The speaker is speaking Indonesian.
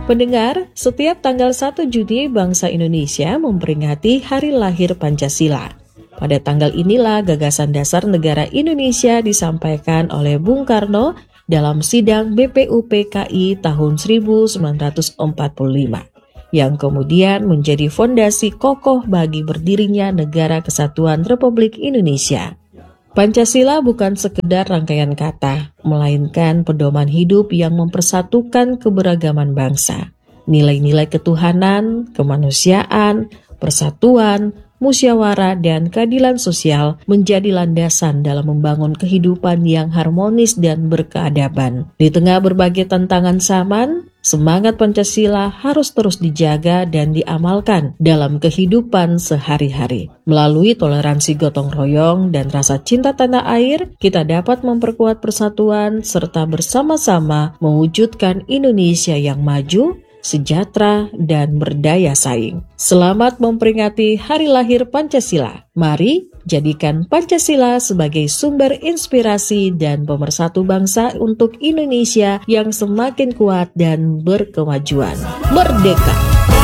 Pendengar, setiap tanggal 1 Juni bangsa Indonesia memperingati Hari Lahir Pancasila. Pada tanggal inilah gagasan dasar negara Indonesia disampaikan oleh Bung Karno dalam sidang BPUPKI tahun 1945, yang kemudian menjadi fondasi kokoh bagi berdirinya Negara Kesatuan Republik Indonesia. Pancasila bukan sekedar rangkaian kata, melainkan pedoman hidup yang mempersatukan keberagaman bangsa. Nilai-nilai ketuhanan, kemanusiaan, persatuan, musyawarah, dan keadilan sosial menjadi landasan dalam membangun kehidupan yang harmonis dan berkeadaban. Di tengah berbagai tantangan zaman, semangat Pancasila harus terus dijaga dan diamalkan dalam kehidupan sehari-hari. Melalui toleransi gotong royong dan rasa cinta tanah air, kita dapat memperkuat persatuan serta bersama-sama mewujudkan Indonesia yang maju, sejahtera, dan berdaya saing. Selamat memperingati Hari Lahir Pancasila. Mari jadikan Pancasila sebagai sumber inspirasi dan pemersatu bangsa untuk Indonesia yang semakin kuat dan berkemajuan. Merdeka!